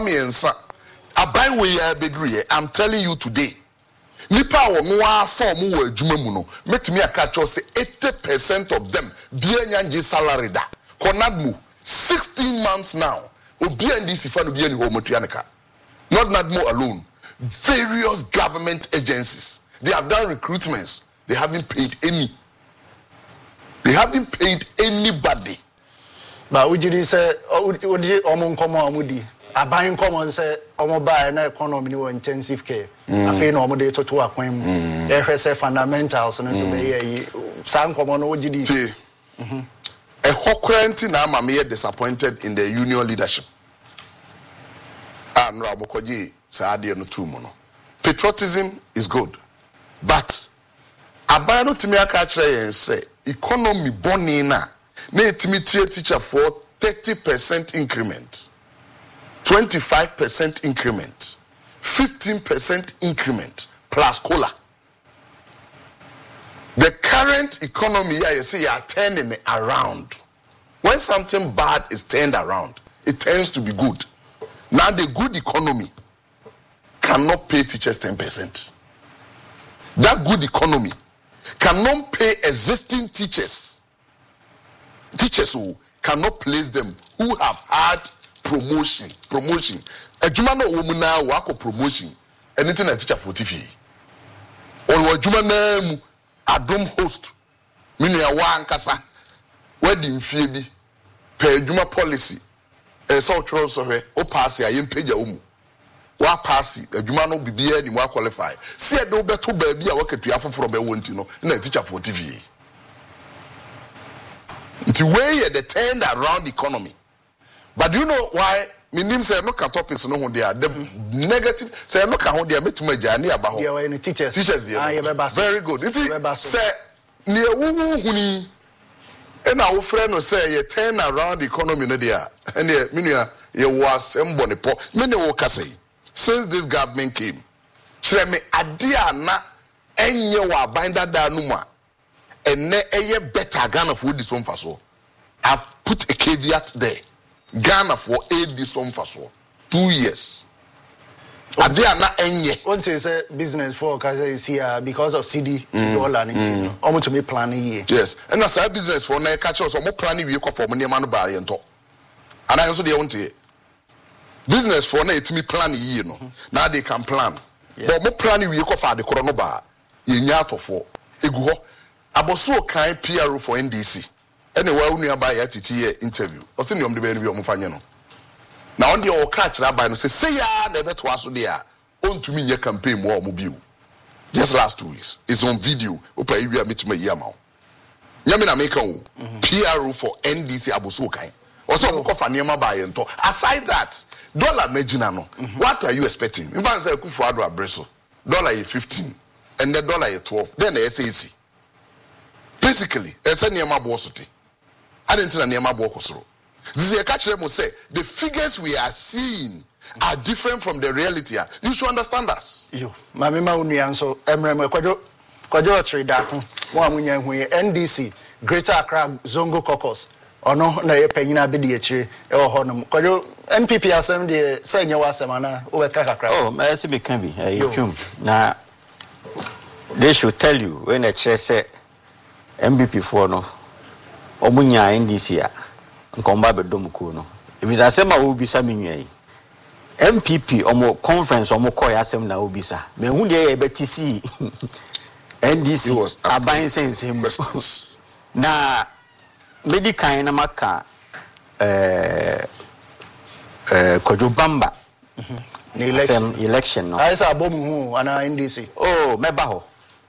mami ensa aban we ya bedru I'm telling you today nipa wo mo form wo adwuma mu no metimi aka cho say 80% of them bia nyanje salary da konadmu 16 months now obi ndc fa no bia ni ho motuaneka not nadmo alone various government agencies they have done recruitments they haven't paid any anybody but ujiri say odi omonkomo amudi aban common say omoba na economy ni intensive care afi na omode toto akwan mu ehwese fundamentals na so be yi san komo no ujidi a hokranti na amame disappointed in the union leadership and Ramokoji saade no tumu no patriotism is good but aban no timi aka kire yen say economy boni na etimi tie teacher for 30% increment 25% increment 15% increment plus cola. The current economy you say you are turning it around. When something bad is turned around, it tends to be good. Now the good economy cannot pay teachers 10%. That good economy cannot pay existing teachers who cannot place them who have had promotion. Ejuma no wo mu na wako promotion anything na teacher 40 or ejuma na mu adom host mini ya wa ankasa wedding fie bi per ejuma policy so tro so hwe o pass ya yempeja omu wa pass ejuma no bibia ni wa qualify see e do beto ba bia wakatua foforo be wonti no na teacher 40 fie the way the turned around economy. But do you know why? Minim say no topics no ho there. The negative say no ka ho there betuma jani aba ho. Yeah, we teachers. Teachers there. Very good. It say near wu huni e na wo frɛ no say ye turn around the economy no there. And menua ye was embone po. Mene wo ka say since this government came. Kyerɛ me ade ana enye wa binder da no ma. Enne eye better Ghana for this one faso. I've put a caveat there. Ghana for aid this one faso 2 years. Ade ana enye. One say business for Kaza is here because of CD dollar ni. Almost to me plan here. Yes. And as a business for na catch us omo plan we ko for money man bare ento. And I also dey want to business for na etimi plan here no. Now they can plan. But mo plan we ko for the corona ba. Ye nya atofo. Egu ho. Aboso kan PRO for NDC. Anyway, we are by a interview. Or send you on the baby of Mufano. Now, on the old catch rabbi and say, ya, never to us there. On to me, your campaign more mobile. Just last 2 weeks. It's on video. Opa, you are meeting my Yamau. Yamina Meko, PRO for NDC Aboso Kai. Also, Kofanema by and talk. Aside that, dollar Majinano, what are you expecting? In fact, I could for Bresso. Dollar is 15, and the dollar is 12. Then the SAC. Basically, it's a Niama Bosoti. I didn't tell Niama Bokosro. This is a catch them will say the figures we are seeing are different from the reality. You should understand us. You, Mamma Unianso, Emrem, Quadro Trade, NDC, Greater Accra, Zongo Caucus, or no, Penina Bidiachi, or Honum. Quadro NPP Assembly, Senior Wasamana, over Kakakra. Oh, Mercy can be a now, they should tell you when a chair said MBP for no. Omunya NDC ya nkomba bedomuko no if is asema obisa minwe MPP omo conference omo call asem na obisa me hu de ye betisi NDC aban sense na medical na maka Kojobamba election no aisa abomu hu ana NDC oh meba ho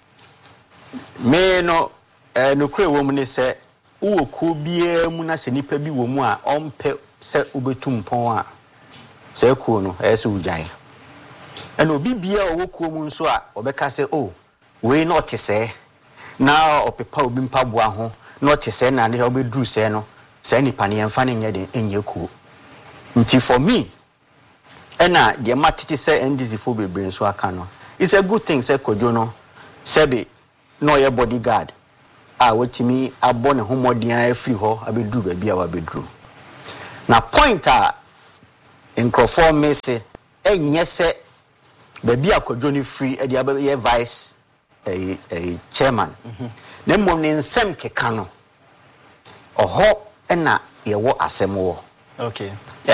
me no no kure wo mu ne se uwo ko bia mu na se nipa bi wo mu a ompe se ubetum pon a se ko no ese ujai eno obi bia wo ko mu nso a obeka se oh we not se na opepa obi mpaboa ho not se na ne obedru se no se nipa ne yemfa ne nye de enye ko nti for me ena de matiti se NDC fo bebre nso aka no it's a good thing se kojo no sebe no your bodyguard wetimi abone homodian afri ho abedru ba bia wa bedru na point nkrofo mese enye se baby akwadwo ni free e dia be vice chairman na mmom ne nsem keka no oho na ye wo asem wo okay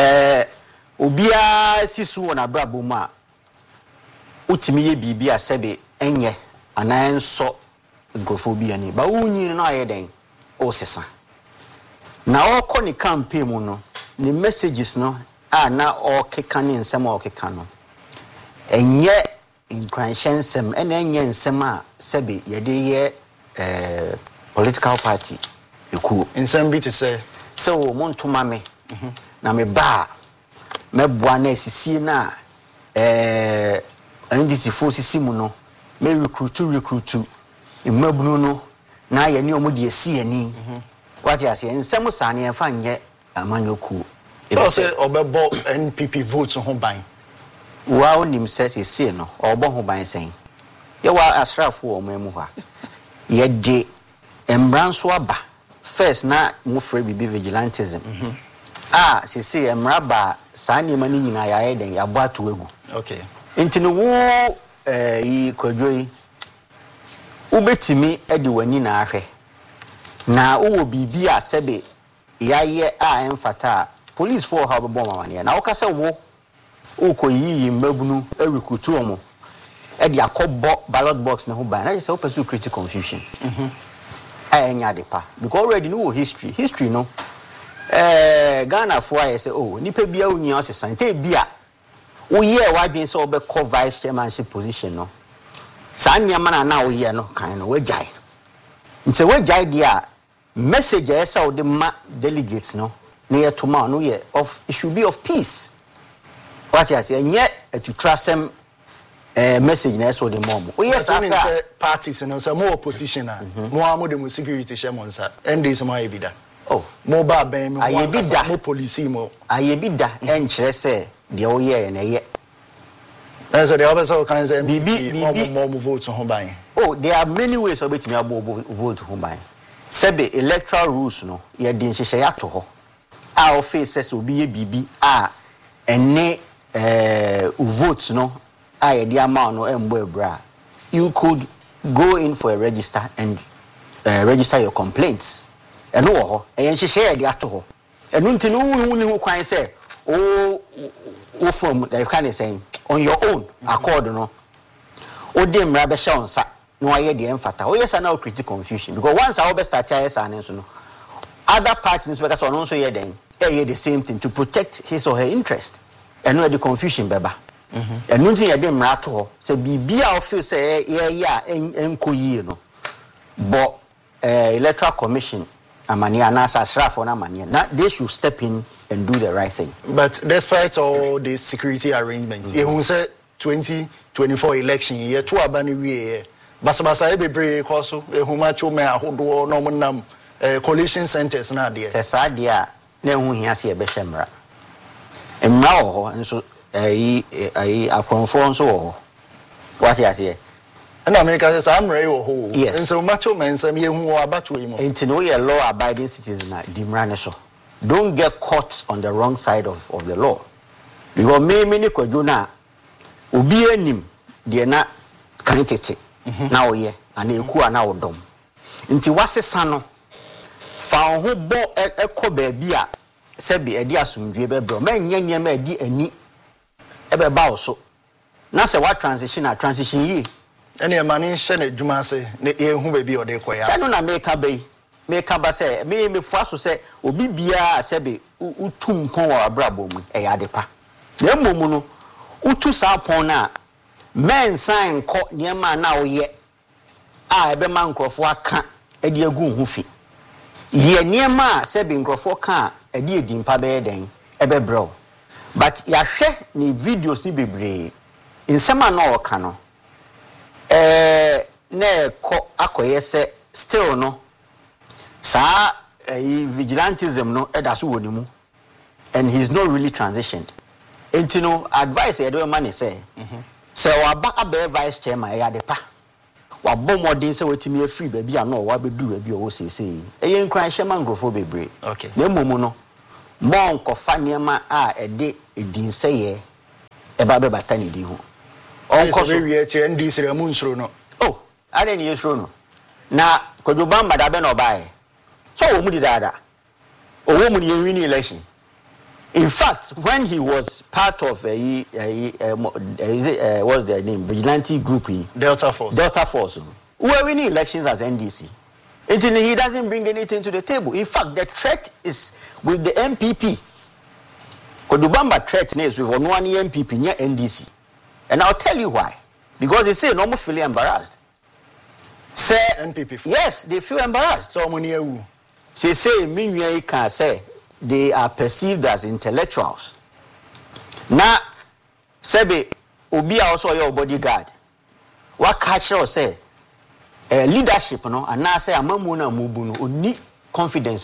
obia sisu wona brabo mu a utimi ye bibia sebe enye ananso nkrofo bia ni ba unyi no ayeden o sesa na okọ ni campaign mu no ni messages no na okeka ni nsem okeka no enye incransensem enye nsem a sebe yede ye political party eku nsem bi te say so montuma me na me ba me boa na sisi na NDC forces mu no me recruit mmabunu no na ye ni omo de esi ani what you say nsem sa na enfa nye amanyoku so say obebo NPP votes ho ban wa onim se no obo ho ban sen ye wa asrafo o mamu ha ye de embranso aba first na mo free bibi vigilantism se emraba sa ni mani nyina ya eden ya bo ato egu okay intino wo yi kodwoi ubetimi edi wani na ahwe na uwo bibi a sebe yaye a emfata police for how be bomb mane na okase wo ukoyi mbabunu recruit omo edi akobo ballot box na ho ban na say opesu create confusion anya depa because already no history no Ghana for I say oh nipa bia onyi osesa nte bia wo ye wadwen so be co vice chairmanship position no sa nneama na wo ye no kan no wajai nte wajai dia message esa wo de ma delegates no na ye toma no ye of it should be of peace what you say nye to trustem message na esa wo de mom wo yes after parties no say more opposition mo amo de security shamonsa end is my ebida oh mobile ban me ayebida mo police mo ayebida enkyere se de wo ye na ye so the other so can say bibi more votes ho ban oh there are many ways of betimi abo vote ho ban sebe electoral rules no ye din hyehyɛ ya to ho a offices obi ye bibi a ene vote no a ye dia ma no embo ebra you could go in for a register and register your complaints eno wo ho e hyehyɛ ya dia to ho eno ntino wu ni ho kwan say o from the kind of saying on your own accord no o de mra be hye onsa no aye de emfata o yes na o create confusion because once I start here say so no other parties because on so ye den the same thing to protect his or her interest and no the confusion beba and no tin ye de mra to ho say bibia o feel say ye ya enkoyi no but electoral commission amani anasa shrafo na mani na they should step in and do the right thing. But despite all these security arrangements, you say 2024 election year to abani we basa ebebre koso ehuma chome ahodo no monam coalition centers na de. Se sa dia na ehu hia se ebehye mra. Mra wo nso akonfo nso wo. What you say? And America says I'm ready ho. Yes. And so macho men say me ehu abato imo. Enti no ye law abiding citizen na di mra ne so. Don't get caught on the wrong side of the law. Because me ni kwadwo na obi anim de na kan tete na oye ana eku ana odom. Nti wasesa no fa ho bo ekọ ba bia se bi edi asomdwe be bro. Ma nyanye ma edi ani ebe ba oso. Na se wa transition yi. Ene mani hye na dwuma se ne ehu ba bi ode koya. Se no na make bay. Make ba say me fuaso say obi bia sebe utum pon wa abrabo mu e yadepa na momu no utu sa pon na men sign ko niema na oye a ebe ma nkrofo aka e de agu hu fi ye niema sebe nkrofo ka e de edimpa be den ebe bro but ya hwe ni videos ni bebre insema na o ka no na ko akoye se still no sa vigilantism no edaso wonimu and he's not really transitioned. Enti no advice e do man say say waba abe vice chairman e yadepa wabɔ modern say wetimi afiri ba bia no wa bedu ba bia wo sese e yen kran hye man grofo bebre okay na momu no mon kofa niema a ede edin seye eba be batani di ho onko so we che NDC re mu nsuro no oh ade ni yesuro no na Kodubamba da be no bae so wo mu di dada owo mu ni win election. In fact, when he was part of what's their name, vigilante group, Delta Force, who are winning elections as NDC. He doesn't bring anything to the table. In fact, the threat is with the MPP. Kodubamba threat is with one MPP near NDC. And I'll tell you why. Because they say no more feeling embarrassed. Say NPP. Yes, they feel embarrassed. So many you. They say me can say they are perceived as intellectuals. Now, Sebe, Obi also your bodyguard. What catch or say leadership, no, and now say Amamuna Mubuno, only confidence.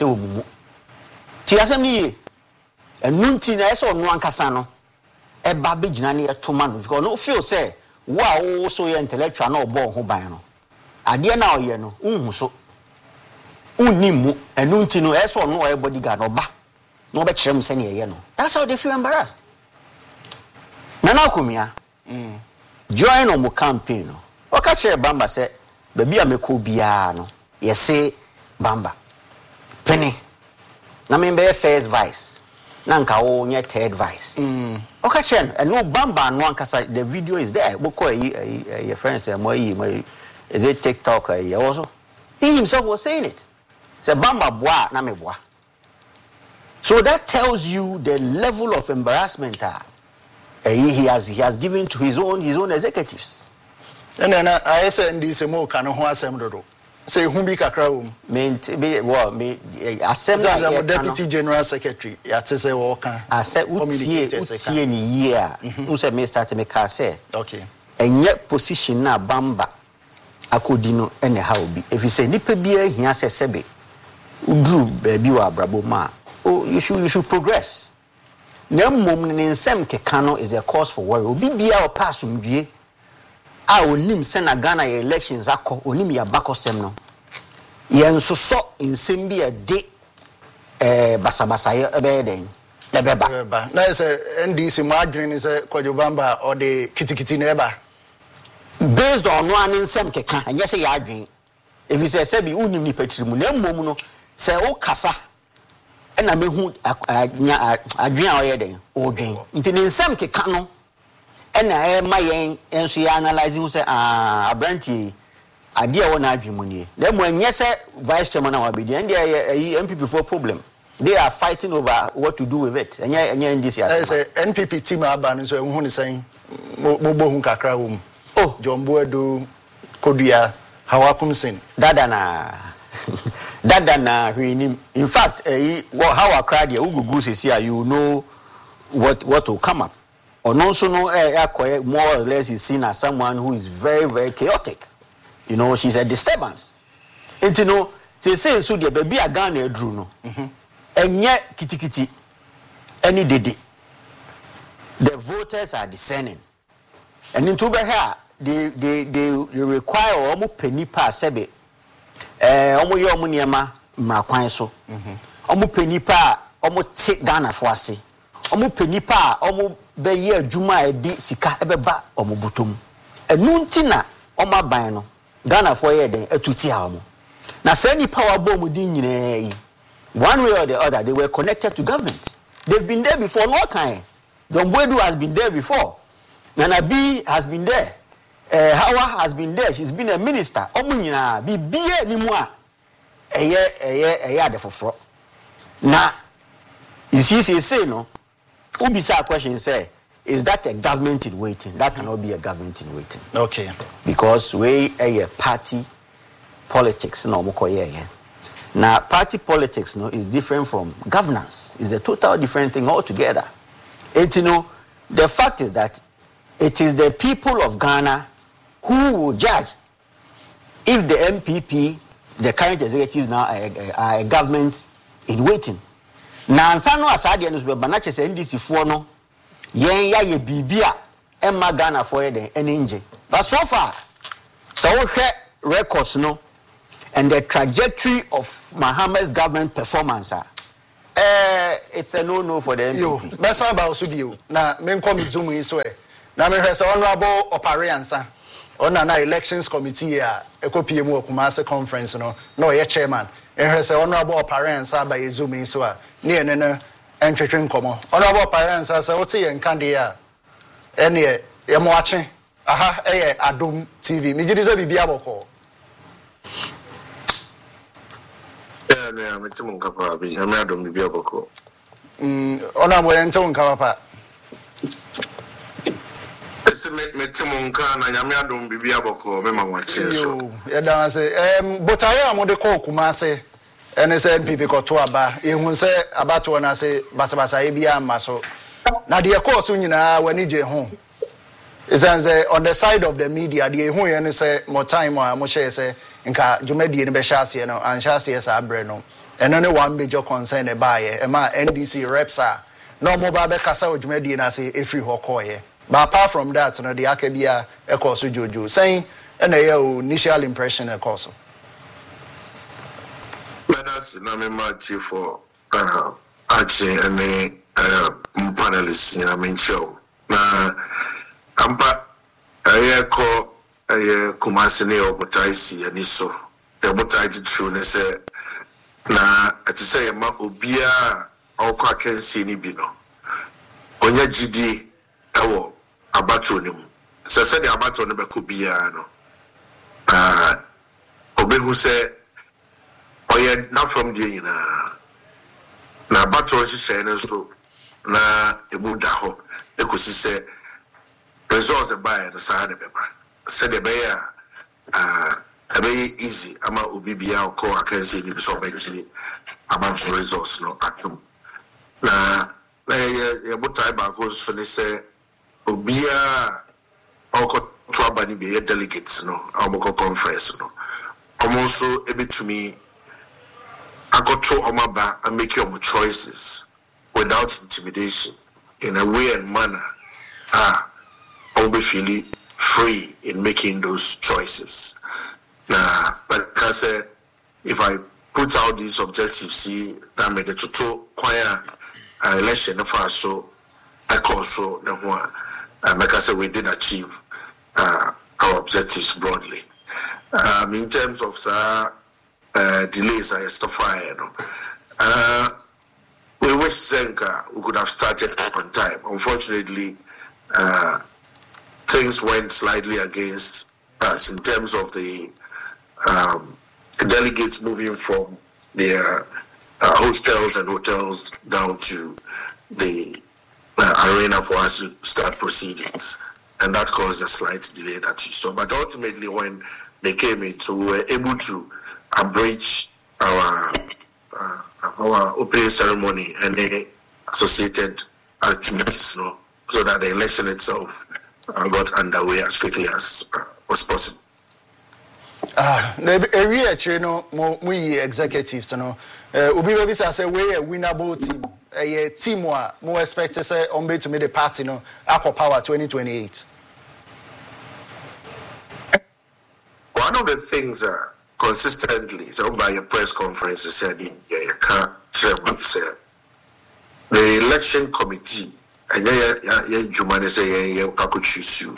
Tiasemi, a nuntiness or no Casano, a babbage nanny a 2 months, because no feel say, wow, so you're intellectual, no born who buy no. I dear now, you know, so unimu, and nuntino, as or no bodyguard or ba. No bet shem senior, you know. That's how they feel embarrassed. Nana Kumia, join on my campaign. Okache Bamba said, Baby, I'm a Kubiano. Yes, say Bamba. Penny. Namimbe first vice. Nanka o nye third vice. Okache, and no Bamba and one kasa, the video is there. Boko your friends say, is it TikTok also? He himself was saying it. Say Bamba bois, na me bois. So that tells you the level of embarrassment he has given to his own executives. And then I said this more can ho asem dodo. Say who be kakra wo. Me assembly deputy general secretary ya say wo kan. Ase utie ni year. Who say me start me ka say. Okay. Enye position na Bamba akodino ene ha obi. If you say nipa bia hia se sebe. Udru baby wa brabo ma. Oh, you should progress. Nemom nsem kekano is a cause for worry. Obi bia o pass umdue. A onim se na Ghana elections akọ onim ya bakosem no. Ye nsoso nsem bi de basabasa ye ebeden. Lebeba. Na say NDC margin is Kodubamba or the kitikiti neba. Based on one nsem keka, anya say ya adwen. If you say bi unim ni petirimu nemom no say o kasa ena mehu adwen a oyeden odwen nti ne nsem keka no ena ma yen enso ya analyze hu say abranti ade a wona adwen mu nie dem anye say vice chairman wa be and the MPP for problem they are fighting over what to do with it anye this year say NPP team aba so hu ne say mo bohu kakra wo mu oh Jombo Edo Kodua Hawakumsin dada na hwinim. In fact how I cried you Google says here you know what will come up. Or no so no more or less is seen as someone who is very, very chaotic. You know, she's a disturbance. And you know, they say so the baby a Ghana drew no. And yet kitty any day. The voters are discerning. And into here they require almost penny per sebe. Omo ye omo niema mrakwan so omo penipa omo te Ghana fo ase omo penipa omo be ye adwuma edi sika ebeba omo butom enu ntina omo aban no Ghana fo ye den atuti a omo na say ni power bomb din nyina yi one way or the other they were connected to government. They've been there before. No kind Jombo Edu has been there before. Nana B has been there. Hawa has been there. She's been a minister. Omunyina bibie ni mu a eye adefofro. Na you see say no. Ubisa question say is that a government in waiting? That cannot be a government in waiting. Okay. Because we a party politics no mokoye. Now party politics no is different from governance. It's a total different thing altogether. And you know the fact is that it is the people of Ghana who will judge if the MPP, the current executives now are a government in waiting. Now, Ansano Asadi and Banache NDC for no, yen ya ye bibia, Emma Ghana for the NNJ. But so far, so records no, and the trajectory of Mohammed's government performance, It's a no for the NPP. Yo, best about Subio. Now, men come Zoom is way. Now, me has honorable opariansa. On an elections committee, a copy of Kumasi conference, no, a chairman. And has honorable opariansa by Zoom is near Nene and Chicken Como. Honorable opariansa, so what's he and Candia? And ye, I'm watching. Aha, Adum TV. Me just a bibiabo. Yeah, I'm a Timon Capa. I'm Adum bibiabo. Honorable Anton Capa. Metimunka na nyame adom bibia boko me ma wache so ya dan say but I am the call Kumasi and say NPP ko to aba ehun say abato na say basabasa e bia ma so na de course nyina wani je ho is on the side of the media de ehun ye ne say more time a mo share say nka dwumadie ne be hyaase no an hyaase sa abre no eno ne one major concern e ba ye e ma NDC reps a no mo ba be kasa dwumadie na say every ho koye. But apart from that, the Akebia Ekosu Jojo saying, and a initial impression Ekosu. Let us know chief for Archie and the panelists in a main show. Ampa a call a Kumasini or Botaisi and so the Botaiti true say, na at say, Ma Ubia or Quaken Sinibino. Onya GD. Ewo abato ne mu se de abato ne be ko bia no obehu se oye na from the na abato hye ne so na emu da ho ekosi se results e buy no sa de beba se de be ya easy ama obi bia ko akanse ni so be ji abato results no atum na ye botai ba ko so ne se Obia oko twabani be delegates no amoko conference no omonso ebetumi akoto omaba and make your choices without intimidation in a way and manner be feeling free in making those choices but because if I put out these objectives see that made the total choir election for so I call so the one like I said, we did achieve our objectives broadly. In terms of delays, I justify. We wish Senka we could have started on time. Unfortunately, things went slightly against us in terms of the delegates moving from their hostels and hotels down to the arena for us to start proceedings, and that caused a slight delay that you saw. But ultimately, when they came in, so we were able to abridge our opening ceremony and the associated activities, so that the election itself got underway as quickly as was possible. Every year, we executives, Ubi Baby say we a winnable team. A team more expect to say on to me the party Aqua Power 2028. One of the things consistently so by your press conference said you can't share what said the election committee and you say you could choose you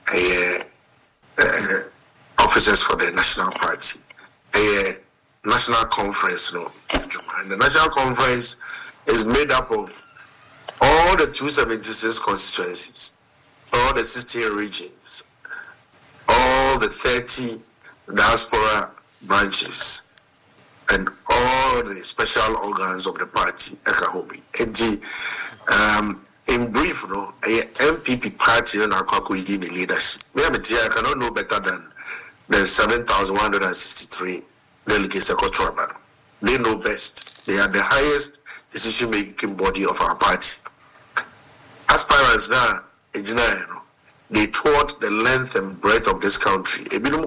officers for the national party a national conference and the national conference is made up of all the 276 constituencies, all the 16 regions, all the 30 diaspora branches, and all the special organs of the party, Ekahobi. In brief, MPP party and Akwaku in leadership. I cannot know better than the 7,163 delegates. They know best. They are the highest decision-making body of our party. Aspirants now, they toured the length and breadth of this country.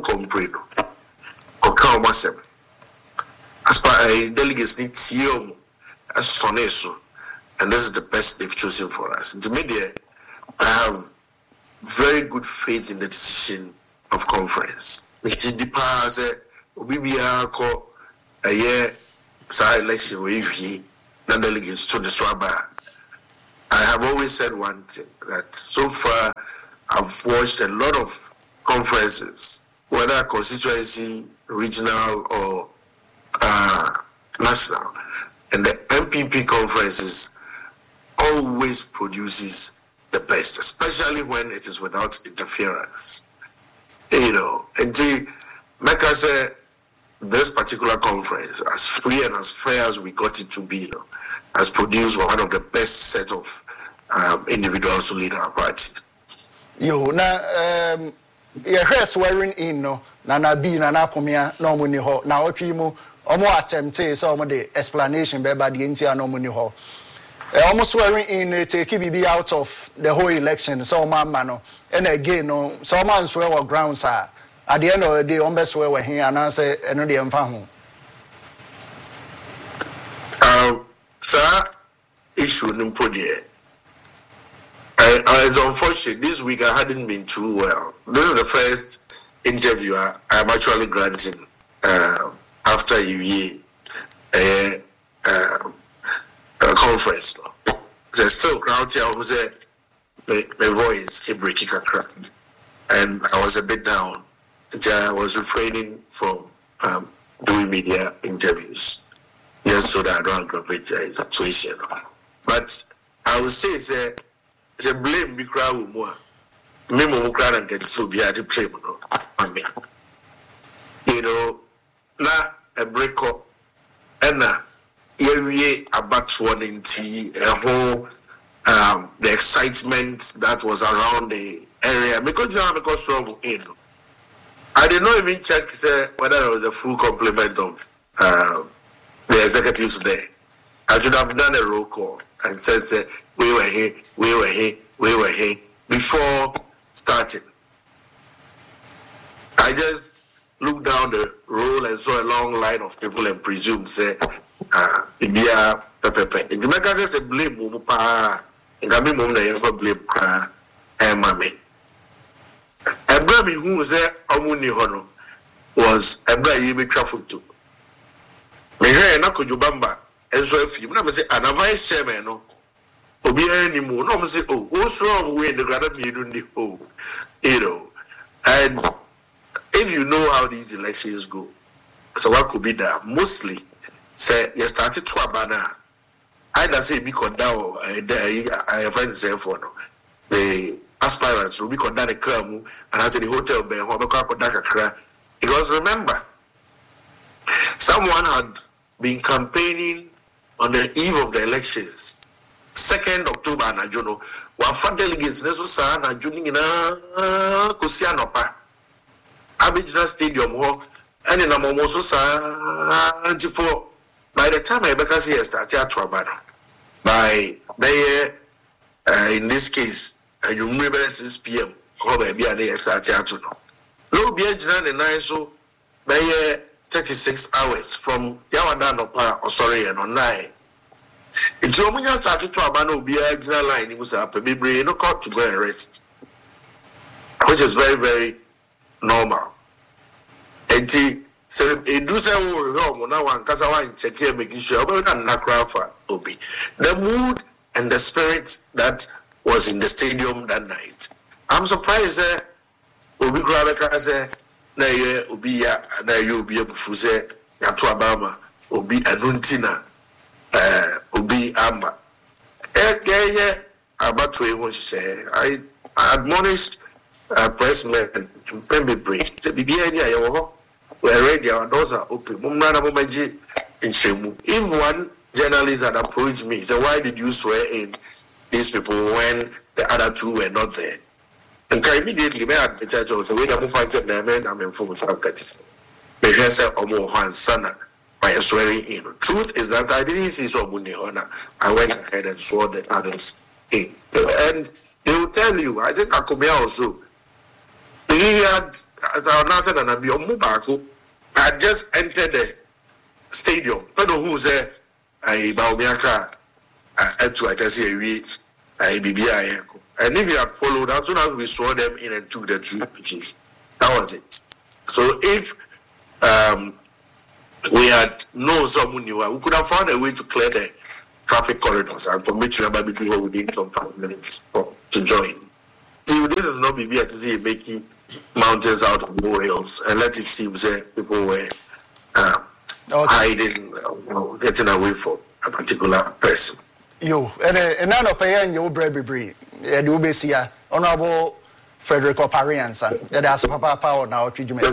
Delegates need TIOM as Soneso, and this is the best they've chosen for us. In the media, I have very good faith in the decision of conference. Which is the past, a year, election, na delegates to the Swaba. I have always said one thing, that so far I've watched a lot of conferences, whether constituency, regional, or national, and the MPP conferences always produces the best, especially when it is without interference. And Mecca said this particular conference, as free and as fair as we got it to be, has produced one of the best set of individuals to lead our party. You're swearing in, no, Nana B, Nana Kumia, no money ho, now Pimo, or more attempt some of the explanation by the India no money ho. Almost swearing in take BB out of the whole election, so man, and again, no, some man swear what grounds are. At the end of the day, on best swear here and answer another and sir, issue no podie. It's unfortunate. This week I hadn't been too well. This is the first interview I'm actually granting after a conference. There's still crowd here who said my voice kept breaking a crack, and I was a bit down. I was refraining from doing media interviews just so that I don't aggravate the situation. But I would say it's a blame be crowd with more. Me mo crowd and get so be at the blame, na a break up and we about one tea a whole the excitement that was around the area because you have a strong in. I did not even check whether there was a full complement of the executives there. I should have done a roll call and said, we were here before starting. I just looked down the roll and saw a long line of people and presumed, Ibia Pepe. In the America, there's a blame, Mumupa, and I mean, never blame cry, and mammy. And Brabby, who was there, Omuni Hono, was a Brabby traffic to. Mehre na Kujubamba, and so if you never say, and a vice chairman, Obi anymore, no, say, oh, what's wrong with the Granada Midundi? And if you know how these elections go, so what could be that? Mostly, say, you started to a banner. Either say, be condemned, I find the same for the aspirants will be condemned a Kramu, and I said the hotel bear, because remember, someone had been campaigning on the eve of the elections, 2nd October, and I don't know, what delegates necessary, and Juning in Kusianopa, Abidjan Stadium, and in a Momoso, by the time I began to start to Abana, by in this case, you remember 6 p.m. or maybe I started to know. Low be and so by 36 hours from Yawadanopa or sorry and on 9. It's only just started to abandon be a line, it was a baby no call to go and rest, which is very, very normal. And so it do say home now one because I want to check here making sure about that Obi. The mood and the spirit that was in the stadium that night. I'm surprised that Obi Grabeka said, na Obi ya na you be able to say Yatu Abama, Obi Anuntina, Obi Amba. About to say, I admonished pressmen in Pembe say, BBA, we're ready, our doors are open. If one journalist had approached me, said, why did you swear in these people when the other two were not there? And immediately, may I admit that the way that I find them, I'm informed of that. They say, Omo Juan Sana, by swearing in. Truth is that I didn't see Somuni Hona. I went ahead and swore the others in. And they will tell you, I think Akomia also, he had, as our Nasa and Abi Omubako, had just entered the stadium. I don't know who said, I Baomiaka, I say, BBI. And if you had followed, as soon as we saw them in and took the 3 pitches, that was it. So if we had known someone new, we could have found a way to clear traffic corridors and to make sure that people within some 5 minutes to join. See, this is not BB at Z making mountains out of molehills and let it seem that people were hiding, getting away from a particular person. Yo, and none of pay and your brewery, and you be see Honorable Frederick Opariansa, that's Papa Power now.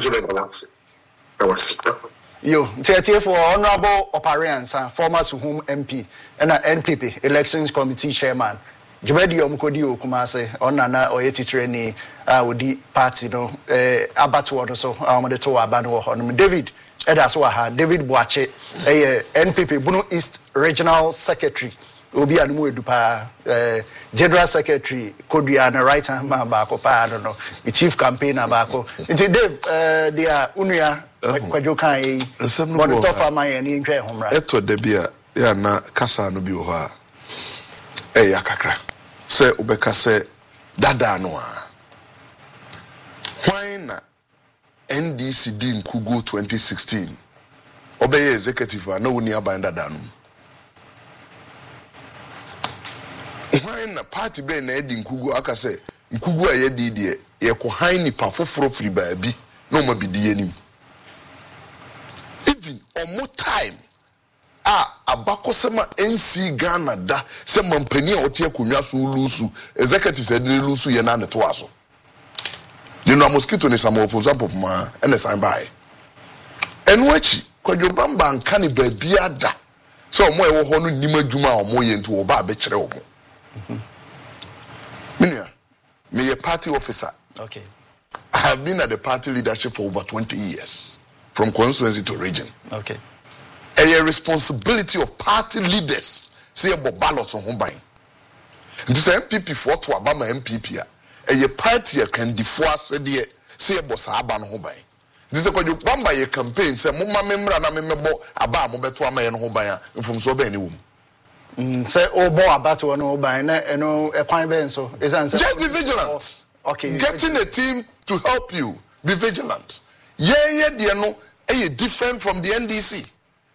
Yo, for Honorable Opariansa, former Suhum MP, and NPP, Elections Committee Chairman. Jebedi Omkodio Kumase, Onana or Eti Training, with the party, no, Abatu so, the two Abano, David, Edaswaha, David Boache, NPP, Bunu East Regional Secretary, Obi Anumu Dupa, General Secretary, Kodiana, right hand man Bako, I don't know, the chief campaigner Bako. It's a Dave, they are Unia, Kwajokai, Monitor Farmer and Intre Homra. Eto Debia, Yana, Casa no Bioha. Yakakra. Say ubeka say dada noa. Why na NDC din Kugo 2016? Obeye executive no uni abanda danu. Why na party be na edi Kugo aka say Kugo aye di die ye ko han nipa foforo firi baabi no ma bidi anim. Even omo time abakosema NC Ghana da se mampani a otie akonwa so lusu executive said lusu ye na neto aso you know mosquito ni some for example of ma and sign by enwachi Kwadwobamba nka ni baabi ada so omo ewo ho no nim adwuma omo ye nti oba be kire omo me a party officer. Okay. I have been at the party leadership for over 20 years from constituency to region. Okay. A responsibility of party leaders say about ballots on home buying. This MPP for to Obama MPP a party can deforce say about Saban home buying. This is Kwadwobamba ye campaign say mumma memra na memebo aba mo beto ama ye no home buying from so be any wom. Say obo abato no buying no ekwan be so just be vigilant. Okay. Getting a team to help you. Be vigilant. Yeah, dear no, different from the NDC.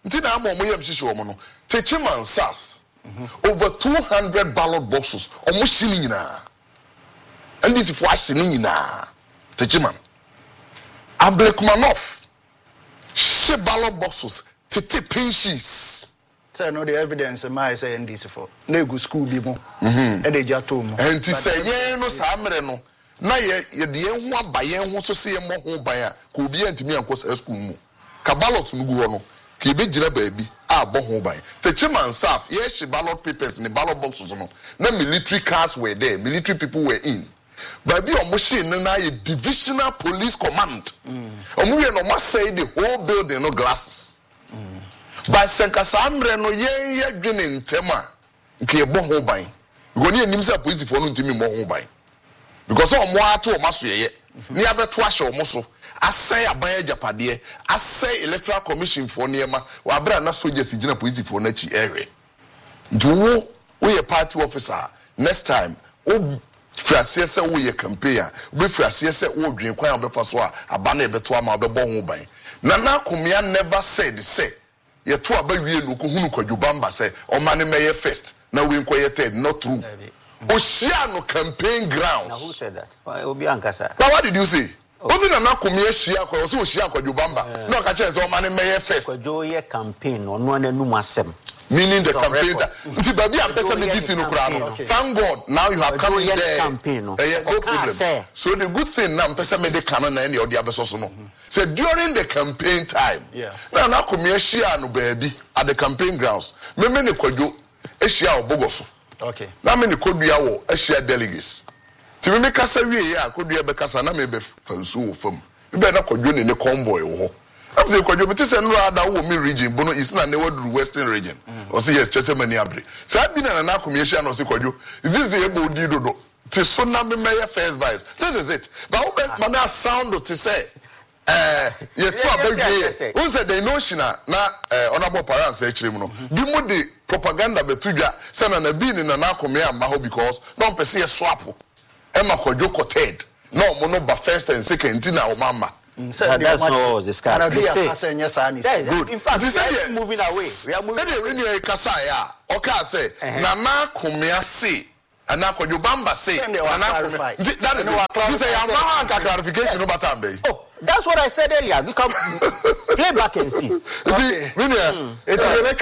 Techiman South, over 200 ballot boxes, almost shilling. And this is why shilling. Techiman. Ablekumanov, she ballot boxes, tete pinches. So, no, the evidence my say NDC for. Nego school bibo. And they jatom. And to say, yeah, no, Samereno. Na ye de yen ho abayen ho so se ye mo ho ban a ko obi antimi ankosa school mu ka ballot no gu ho no ke be gira baabi a bo ho ban Techiman South ye she ballot papers in ballot boxes no na military cars were there, military people were in baabi o mo she na ye divisional police command omo ye no ma say the whole building no glasses by senkasa amre no ye dwene ntema nke bo ho ban go ni anim say police for no ntimi mo ho ban because on more to Masoye, near beto asho moso, asay abaya japade, asay electoral commission for Niema, wabra na soldiers in police for Nachi area. Do we a party officer next time? Oh, Frasiesa, we a campaign, we Frasiesa, oh, drink quite a befasoa, a banner betuama, the bon by. Nana Kumia never said, say, ye to a baby, Nukuhunu Kwadwobamba say, or money mayor first. Now we inquired, not true. Oceano campaign grounds. Now who said that? Obiankasa. Now what did you say? Wasn't an akumia shia kwa so shia kwa Kwadwobamba. No kacha so man mayor first. Kwa joye campaign on one enu masem. Meaning the campaign. Nti baby am pesa me this no kra no. Thank God now you have come in there. Campaign no. No problem. So the good thing now pesa me de canon na any odi abeso no. So during the campaign time. Yeah. Now na akumia shia no baby at the campaign grounds. Me ne Kwadwo ehia obogoso. Okay. Na me ne Kodua wo ehia delegates. Ti me kasa wie ya Kodua be kasa na me be fansu wo fam. Me be na Kwadwo ne convoy wo ho. I'm saying Kwadwo me say no ada wo me region bono is na ne wadu western region. O say yes chese mani abre. So I be na akumia shia no say Kwadwo. Is this e go di dodo. Ti so na me first vice. This is it. But wo be man sound to say ye to abegye who said the notion na honorable parents actually no bi mo de propaganda betudwa say na bi ni na akome amba ho because no pese swap e ma Kwadwo quoted no mo no ba first and second na o mama That's not what was discussed. And Good. In fact, we are moving away. We are moving away. When you Kasaya, okay, say, Nana Kumia say, and now Yubamba say, that is this is a clarification about time. Oh, that's what I said earlier. You can play back and see. It's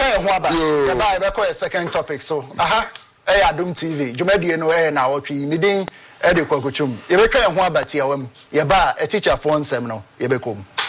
a second topic. So, Adum TV, Jumedi no na watchi meeting Edi Kwakuchum. Yebeka ho abati awam. Yeba a teacher for nsem no yebekom.